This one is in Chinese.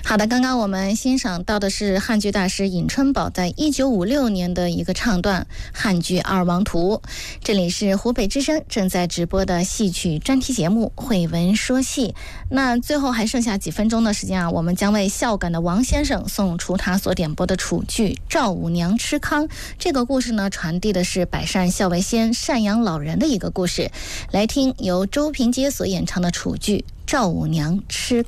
好的，刚刚我们欣赏到的是汉剧大师尹春宝在1956年的一个唱段汉剧《二王图》。这里是湖北之声正在直播的戏曲专题节目慧闻说戏。那最后还剩下几分钟的时间啊，我们将为孝感的王先生送出他所点播的楚剧《赵五娘吃糠》。这个故事呢，传递的是百善孝为先、赡养老人的一个故事。来听由周平街所演唱的楚剧《赵五娘吃